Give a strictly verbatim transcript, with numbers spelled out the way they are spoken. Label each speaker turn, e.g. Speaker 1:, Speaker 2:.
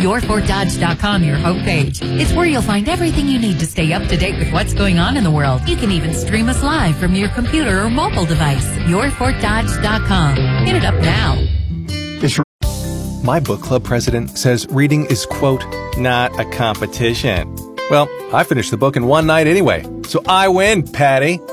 Speaker 1: your fort dodge dot com your homepage. It's where you'll find everything you need to stay up to date with what's going on in the world. You can even stream us live from your computer or mobile device. your fort dodge dot com. Hit it up now.
Speaker 2: My book club president says reading is, quote, not a competition. Well, I finished the book in one night anyway, so I win, Patty.